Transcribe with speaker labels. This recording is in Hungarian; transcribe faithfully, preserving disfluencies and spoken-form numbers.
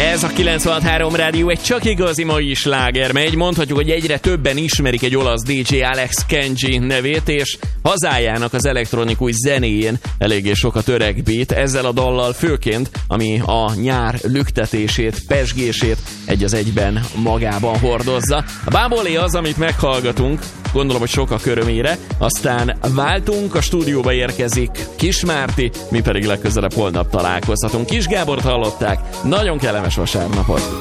Speaker 1: Ez a kilencvenhat három rádió egy csak igazi mai sláger megy. Mondhatjuk, hogy egyre többen ismerik egy olasz dé dzsé Alex Kenji nevét, és hazájának az elektronikus zenéjén eléggé sok a öreg beat. Ezzel a dallal főként, ami a nyár lüktetését, pezsgését egy az egyben magában hordozza. A Bábolé az, amit meghallgatunk, gondolom, hogy sokak örömére. Aztán váltunk, a stúdióba érkezik Kis Márti, mi pedig legközelebb holnap találkozhatunk. Kis Gábort hallották, nagyon kellemes vasárnapot!